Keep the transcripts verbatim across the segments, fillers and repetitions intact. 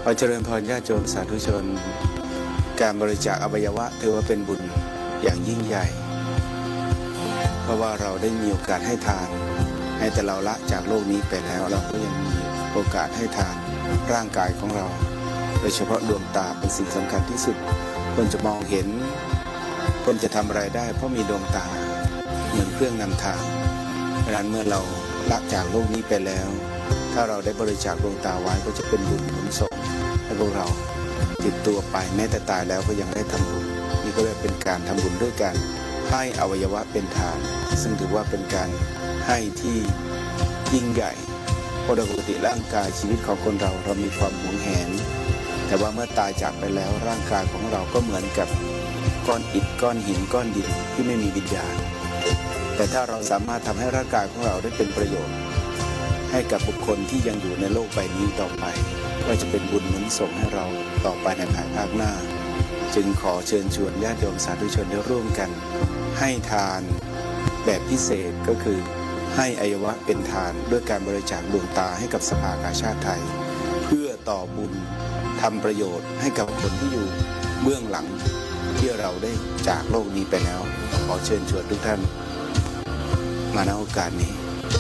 ขอเจริญพรญาติโยมสาธุชนการบริจาคอวัยวะถือว่าเป็นบุญอย่างยิ่งใหญ่เพราะว่าเราได้มีโอกาสให้ทานให้แต่เราละจากโลกนี้ไปแล้วเราก็ยังมีโอกาสให้ทานร่างกายของเราโดยเฉพาะดวงตาเป็นสิ่งสำคัญที่สุดคนจะมองเห็นคนจะทำอะไรได้เพราะมีดวงตาเหมือนเครื่องนำทางดังนั้นเมื่อเราละจากโลกนี้ไปแล้วถ้าเราได้บริจาคดวงตาไว้ก็จะเป็นบุญหนุนส่งให้พวกเราติดตัวไปแม้แต่ตายแล้วก็ยังได้ทำบุญนี่ก็เลยเป็นการทำบุญด้วยการให้อวัยวะเป็นทานซึ่งถือว่าเป็นการให้ที่ยิ่งใหญ่ปกติร่างกายชีวิตของคนเราเรามีความหวงแหนแต่ว่าเมื่อตายจากไปแล้วร่างกายของเราก็เหมือนกับก้อนอิฐก้อนหินก้อนดินที่ไม่มีวิญญาณแต่ถ้าเราสามารถทำให้ร่างกายของเราได้เป็นประโยชน์ให้กับบุคคลที่ยังอยู่ในโลกใบนี้ต่อไปก็จะเป็นบุญหนุนส่งให้เราต่อไปในภายภาคหน้าจึงขอเชิญชวนญาติโยมสาธุชนได้ร่วมกันให้ทานแบบพิเศษก็คือให้อวัยวะเป็นทานด้วยการบริจาคดวงตาให้กับสภากาชาดไทยเพื่อต่อบุญทำประโยชน์ให้กับคนที่อยู่เบื้องหลังที่เราได้จากโลกนี้ไปแล้วขอเชิญชวนทุกท่านมาณโอกาสนี้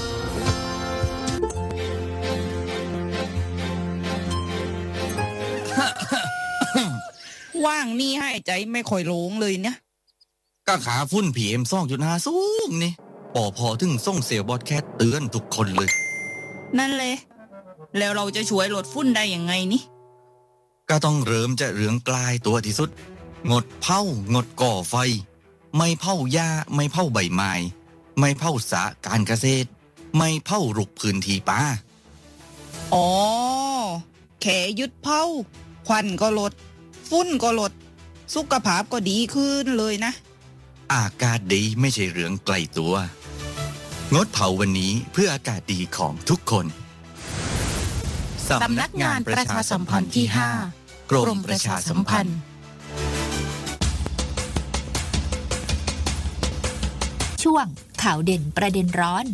ว่างนี่ให้ใจไม่ค่อยโล่งเลยเนี่ยก็ขาฝุ่น พี เอ็ม สองจุดห้า สูงนี่ปอพอถึงส่งเสียบอดแคสเตือนทุกคนเลยนั่นเลยแล้วเราจะช่วยลดฝุ่นได้ยังไงนี่ก็ต้องเริ่มจะเรื่องกลายตัวที่สุดงดเผางดก่อไฟไม่เผาหญ้าไม่เผาใบไม้ไม่เผาสระการเกษตรไม่เผารุกพื้นที่ป่าอ๋อแค่ยุดเผาควันก็ลดฝุ่นก็ลดสุขภาพก็ดีขึ้นเลยนะอากาศดีไม่ใช่เรื่องไกลตัวงดเผาวันนี้เพื่ออากาศดีของทุกคนสำนักงานประชาสัมพันธ์ที่ห้ากรมประชาสัมพันธ์ช่วงข่าวเด่นประเด็นร้อน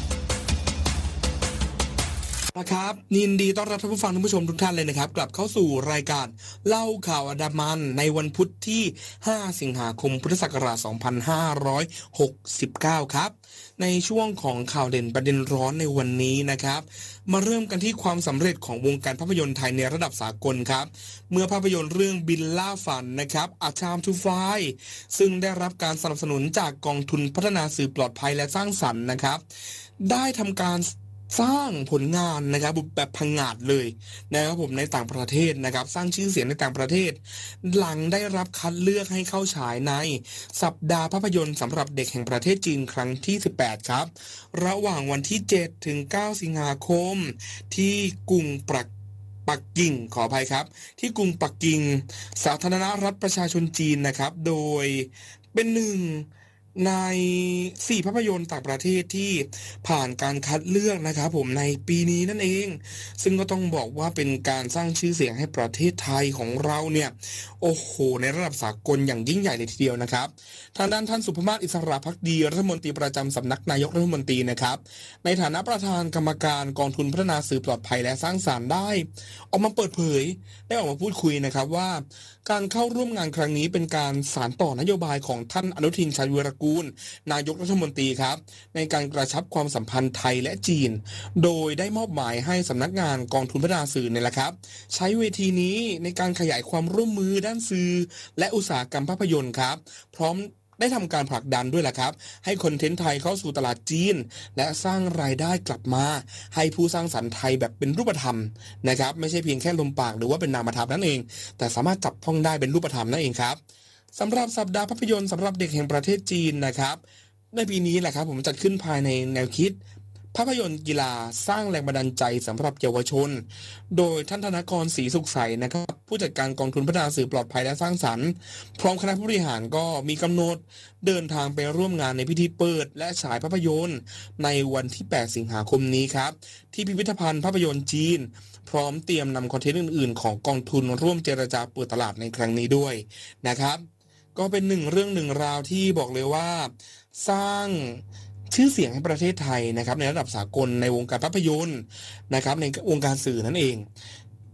นะครับยินดีต้อนรับท่านผู้ฟังท่านผู้ชมทุกท่านเลยนะครับกลับเข้าสู่รายการเล่าข่าวอันดามันในวันพุธที่ห้าสิงหาคมพุทธศักราชสองพันห้าร้อยหกสิบเก้าครับในช่วงของข่าวเด่นประเด็นร้อนในวันนี้นะครับมาเริ่มกันที่ความสำเร็จของวงการภาพยนตร์ไทยในระดับสากลครับเมื่อภาพยนตร์เรื่องบินล่าฝันนะครับ A Time to Fly ซึ่งได้รับการสนับสนุนจากกองทุนพัฒนาสื่อปลอดภัยและสร้างสรรค์นะครับได้ทำการสร้างผลงานนะครับแบบพังงาดเลยนะครับผมในต่างประเทศนะครับสร้างชื่อเสียงในต่างประเทศหลังได้รับคัดเลือกให้เข้าฉายในสัปดาห์ภาพยนตร์สำหรับเด็กแห่งประเทศจีนครั้งที่สิบแปดครับระหว่างวันที่เจ็ดถึงเก้าสิงหาคมที่กรุงปักปักกิ่งขออภัยครับที่กรุงปักกิ่งสาธารณรัฐประชาชนจีนนะครับโดยเป็นหนึ่งในสี่ภาพยนตร์ต่างประเทศที่ผ่านการคัดเลือกนะครับผมในปีนี้นั่นเองซึ่งก็ต้องบอกว่าเป็นการสร้างชื่อเสียงให้ประเทศไทยของเราเนี่ยโอ้โหในระดับสากลอย่างยิ่งใหญ่เลยทีเดียวนะครับทางด้านท่านสุภมาศอิสระภักดีรัฐมนตรีประจำสำนักนายกรัฐมนตรีนะครับในฐานะประธานกรรมการกองทุนพัฒนาสื่อปลอดภัยและสร้างสรรค์ได้ออกมาเปิดเผยได้ออกมาพูดคุยนะครับว่าการเข้าร่วมงานครั้งนี้เป็นการสานต่อนโยบายของท่านอนุทินชาญวีรกูลนายกรัฐมนตรีครับในการกระชับความสัมพันธ์ไทยและจีนโดยได้มอบหมายให้สำนักงานกองทุนพัฒนาสื่อเนี่ยแหละครับใช้เวทีนี้ในการขยายความร่วมมือด้านสื่อและอุตสาหกรรมภาพยนตร์ครับพร้อมได้ทำการผลักดันด้วยแหละครับให้คอนเทนต์ไทยเข้าสู่ตลาดจีนและสร้างรายได้กลับมาให้ผู้สร้างสรรค์ไทยแบบเป็นรูปธรรมนะครับไม่ใช่เพียงแค่ลมปากหรือว่าเป็นนามธรรมนั่นเองแต่สามารถจับต้องได้เป็นรูปธรรมนั่นเองครับสำหรับสัปดาห์ภาพยนตร์สำหรับเด็กแห่งประเทศจีนนะครับในปีนี้แหละครับผมจัดขึ้นภายในแนวคิดภาพยนตร์กีฬาสร้างแรงบันดาลใจสำหรับเยาวชนโดยท่านธนกรศรีสุขใสนะครับผู้จัดการกองทุนพัฒนาสื่อปลอดภัยและสร้างสรรค์พร้อมคณะผู้บริหารก็มีกำหนดเดินทางไปร่วมงานในพิธีเปิดและฉายภาพยนตร์ในวันที่แปดสิงหาคมนี้ครับที่พิพิธภัณฑ์ภาพยนตร์จีนพร้อมเตรียมนำคอนเทนต์อื่นๆของกองทุนร่วมเจรจาเปิดตลาดในครั้งนี้ด้วยนะครับก็เป็นหนึ่งเรื่องหนึ่งราวที่บอกเลยว่าสร้างชื่อเสียงให้ประเทศไทยนะครับในระดับสากลในวงการภาพยนตร์นะครับในวงการสื่อนั่นเอง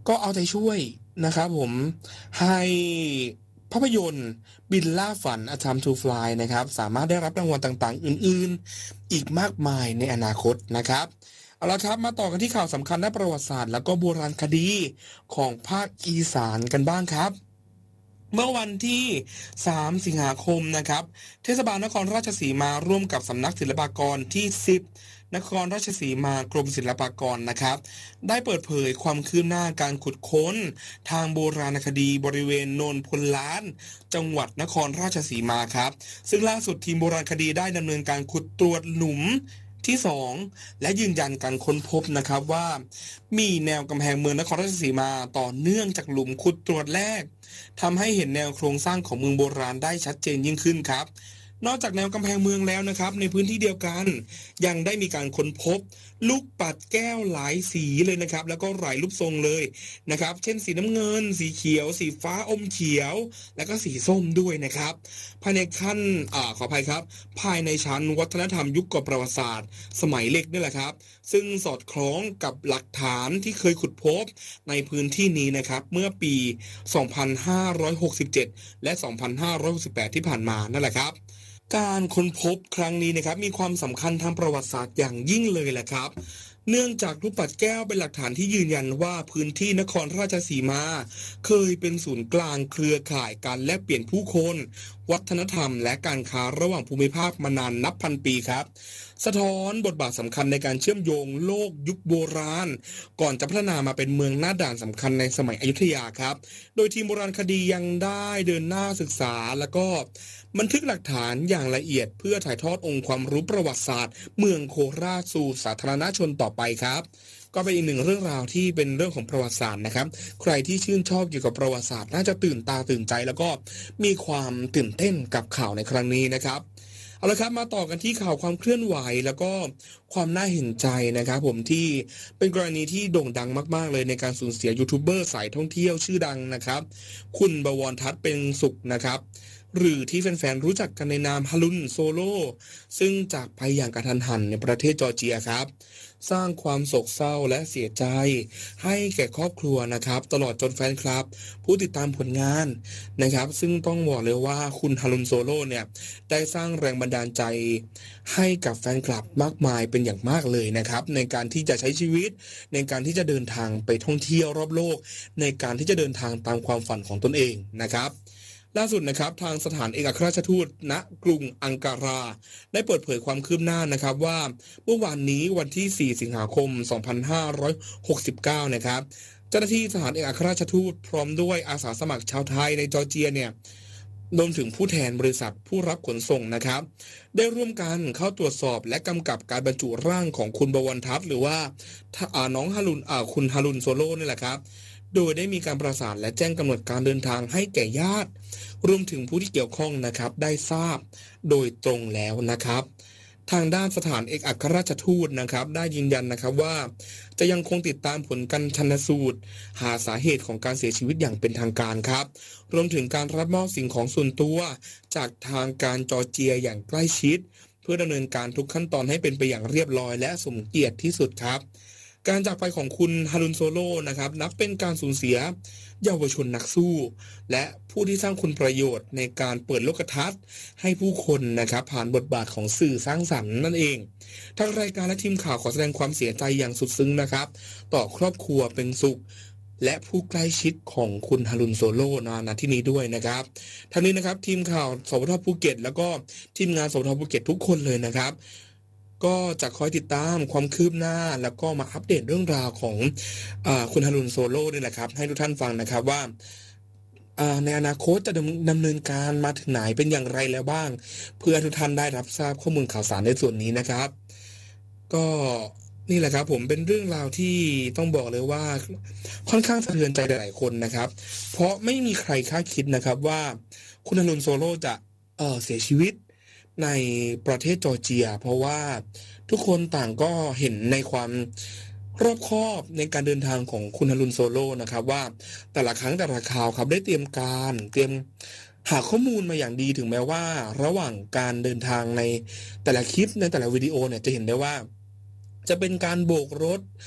ก็เอาใจช่วยนะครับผมให้ภาพยนตร์บินล่าฝัน A Time to Fly นะครับสามารถได้รับรางวัลต่างๆอื่นๆอีกมากมายในอนาคตนะครับเอาละครับมาต่อกันที่ข่าวสำคัญด้านประวัติศาสตร์และก็โบราณคดีของภาคอีสานกันบ้างครับเมื่อวันที่สามสิงหาคมนะครับเทศบาลนครราชสีมาร่วมกับสำนักศิลปากรที่สิบนครราชสีมากรมศิลปากรนะครับได้เปิดเผยความคืบหน้าการขุดค้นทางโบราณคดีบริเวณโนนพลล้านจังหวัดนครราชสีมาครับซึ่งล่าสุดทีมโบราณคดีได้ดำเนินการขุดตรวจหลุมที่สองและยืนยันการค้นพบนะครับว่ามีแนวกำแพงเมืองนครราชสีมาต่อเนื่องจากหลุมขุดตรวจแรกทำให้เห็นแนวโครงสร้างของเมืองโบราณได้ชัดเจนยิ่งขึ้นครับนอกจากแนวกำแพงเมืองแล้วนะครับในพื้นที่เดียวกันยังได้มีการค้นพบลูกปัดแก้วหลายสีเลยนะครับแล้วก็หลายรูปทรงเลยนะครับเช่นสีน้ำเงินสีเขียวสีฟ้าอมเขียวและก็สีส้มด้วยนะครับภายในขั้นอ่าขออภัยครับภายในชั้นวัฒนธรรมยุคก่อนประวัติศาสตร์สมัยเล็กนี่แหละครับซึ่งสอดคล้องกับหลักฐานที่เคยขุดพบในพื้นที่นี้นะครับเมื่อปี สองพันห้าร้อยหกสิบเจ็ด และ สองพันห้าร้อยหกสิบแปด ที่ผ่านมานั่นแหละครับการค้นพบครั้งนี้นะครับมีความสำคัญทางประวัติศาสตร์อย่างยิ่งเลยแหละครับเนื่องจากรูปปัดแก้วเป็นหลักฐานที่ยืนยันว่าพื้นที่นครราชสีมาเคยเป็นศูนย์กลางเครือข่ายการแลกเปลี่ยนผู้คนวัฒนธรรมและการค้าระหว่างภูมิภาคมานานนับพันปีครับสะท้อนบทบาทสำคัญในการเชื่อมโยงโลกยุคโบราณก่อนจะพัฒนามาเป็นเมืองหน้าด่านสำคัญในสมัยอยุธยาครับโดยทีมโบราณคดียังได้เดินหน้าศึกษาแล้วก็บันทึกหลักฐานอย่างละเอียดเพื่อถ่ายทอดองค์ความรู้ประวัติศาสตร์เมืองโคราชสู่สาธารณชนต่อไปครับก็เป็นอีกหนึ่งเรื่องราวที่เป็นเรื่องของประวัติศาสตร์นะครับใครที่ชื่นชอบเกี่ยวกับประวัติศาสตร์น่าจะตื่นตาตื่นใจแล้วก็มีความตื่นเต้นกับข่าวในครั้งนี้นะครับเอาละครับมาต่อกันที่ข่าวความเคลื่อนไหวแล้วก็ความน่าเห็นใจนะครับผมที่เป็นกรณีที่โด่งดังมากๆเลยในการสูญเสียยูทูบเบอร์สายท่องเที่ยวชื่อดังนะครับคุณบวรทัศน์เป็นสุขนะครับหรือที่แฟนๆรู้จักกันในนามฮารุนโซโลซึ่งจากไปอย่างกระทันหันในประเทศจอร์เจียครับสร้างความโศกเศร้าและเสียใจให้แก่ครอบครัวนะครับตลอดจนแฟนคลับผู้ติดตามผลงานนะครับซึ่งต้องบอกเลยว่าคุณฮารุนโซโลเนี่ยได้สร้างแรงบันดาลใจให้กับแฟนคลับมากมายเป็นอย่างมากเลยนะครับในการที่จะใช้ชีวิตในการที่จะเดินทางไปท่องเที่ยวรอบโลกในการที่จะเดินทางตามความฝันของตนเองนะครับล่าสุดนะครับทางสถานเอกอัครราชทูตณกรุงอังการาได้เปิดเผยความคืบหน้านะครับว่าเมื่อวานนี้วันที่สี่สิงหาคมสองพันห้าร้อยหกสิบเก้านะครับเจ้าหน้าที่สถานเอกอัครราชทูตพร้อมด้วยอาสาสมัครชาวไทยในจอร์เจียเนี่ยรวมถึงผู้แทนบริษัทผู้รับขนส่งนะครับได้ร่วมกันเข้าตรวจสอบและกำกับการบรรจุร่างของคุณบวรทัศน์หรือว่าน้องฮารุนคุณฮารุนโซโลนี่แหละครับโดยได้มีการประสานและแจ้งกำหนดการเดินทางให้แก่ญาติรวมถึงผู้ที่เกี่ยวข้องนะครับได้ทราบโดยตรงแล้วนะครับทางด้านสถานเอกอัครราชทูตนะครับได้ยืนยันนะครับว่าจะยังคงติดตามผลการชันสูตรหาสาเหตุของการเสียชีวิตอย่างเป็นทางการครับรวมถึงการรับมอบสิ่งของส่วนตัวจากทางการจอร์เจียอย่างใกล้ชิดเพื่อดำเนินการทุกขั้นตอนให้เป็นไปอย่างเรียบร้อยและสมเกียรติที่สุดครับการจากไปของคุณฮารุนโซโลนะครับนับเป็นการสูญเสียเยาวชนนักสู้และผู้ที่สร้างคุณประโยชน์ในการเปิดโลกทัศน์ให้ผู้คนนะครับผ่านบทบาทของสื่อสร้างสรรค์นั่นเองทางรายการและทีมข่าวขอแสดงความเสียใจอย่างสุดซึ้งนะครับต่อครอบครัวเป็นสุขและผู้ใกล้ชิดของคุณฮารุนโซโลณที่นี้ด้วยนะครับทั้งนี้นะครับทีมข่าวสวทภูเก็ตแล้วก็ทีมงานสวทภูเก็ตทุกคนเลยนะครับก็จะคอยติดตามความคืบหน้าแล้วก็มาอัปเดตเรื่องราวของเอ่อคุณฮารุนโซโลนี่แหละครับให้ทุกท่านฟังนะครับว่าในอนาคตจะดำเนินการมาถึงไหนเป็นอย่างไรแล้วบ้างเพื่อทุกท่านได้รับทราบข้อมูลข่าวสารในส่วนนี้นะครับก็นี่แหละครับผมเป็นเรื่องราวที่ต้องบอกเลยว่าค่อนข้างสะเทือนใจหลายๆคนนะครับเพราะไม่มีใครคาดคิดนะครับว่าคุณฮารุนโซโลจะเอ่อเสียชีวิตในประเทศจอร์เจียเพราะว่าทุกคนต่างก็เห็นในความรอบคอบในการเดินทางของคุณฮารุนโซโลนะครับว่าแต่ละครั้งแต่ละข่าวครับได้เตรียมการเตรียมหาข้อมูลมาอย่างดีถึงแม้ว่าระหว่างการเดินทางในแต่ละคลิปในแต่ละวิดีโอเนี่ยจะเห็นได้ว่าจะเป็นการโบกรถ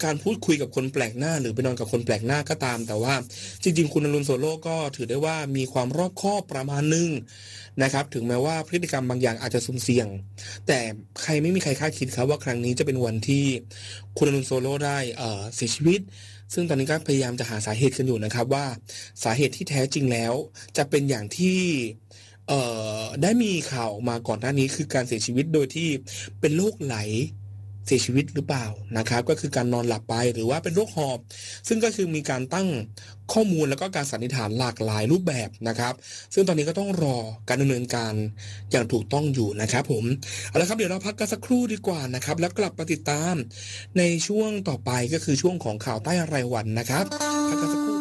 การพูดคุยกับคนแปลกหน้าหรือไปนอนกับคนแปลกหน้าก็ตามแต่ว่าจริงๆคุณอรุณโซโล่ก็ถือได้ว่ามีความรอบคอบประมาณนึงนะครับถึงแม้ว่าพฤติกรรมบางอย่างอาจจะสุ่มเสี่ยงแต่ใครไม่มีใครคาดคิดครับว่าครั้งนี้จะเป็นวันที่คุณอรุณโซโล่ได้เอ่อเสียชีวิตซึ่งตอนนี้ก็พยายามจะหาสาเหตุกันอยู่นะครับว่าสาเหตุที่แท้จริงแล้วจะเป็นอย่างที่เอ่อได้มีข่าวมาก่อนหน้านี้คือการเสียชีวิตโดยที่เป็นโรคไหลเสียชีวิตหรือเปล่านะครับก็คือการนอนหลับไปหรือว่าเป็นโรคหอบซึ่งก็คือมีการตั้งข้อมูลแล้วก็การสันนิษฐานหลากหลายรูปแบบนะครับซึ่งตอนนี้ก็ต้องรอการดำเนินการอย่างถูกต้องอยู่นะครับผมเอาละครับเดี๋ยวเราพักกันสักครู่ดีกว่านะครับแล้วกลับมาติดตามในช่วงต่อไปก็คือช่วงของข่าวใต้รายวันนะครับพักกันสัก